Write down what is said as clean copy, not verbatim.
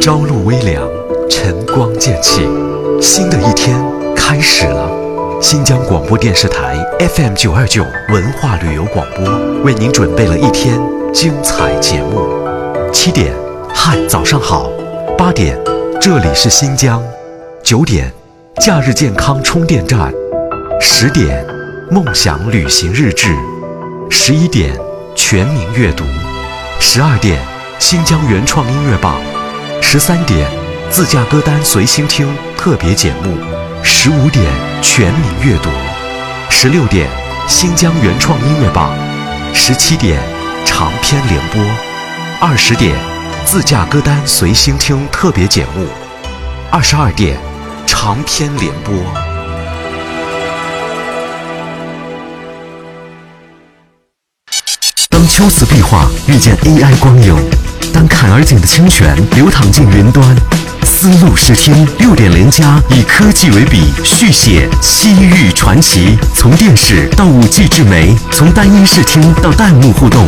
朝露微凉，晨光渐起，新的一天开始了。新疆广播电视台 FM929 文化旅游广播为您准备了一天精彩节目。7点，嗨，早上好。8点，这里是新疆。9点，假日健康充电站。10点，梦想旅行日志。11点，全民阅读。12点，新疆原创音乐榜。13点，自驾歌单随心听特别节目。15点，全民阅读。16点，新疆原创音乐榜。17点，长篇联播。20点，自驾歌单随心听特别节目。22点，长篇联播。当秋瓷壁画遇见 AI 光影，当坎儿井的清泉流淌进云端，丝路视听6.0+以科技为笔，续写西域传奇。从电视到5G智媒，从单音视听到弹幕互动，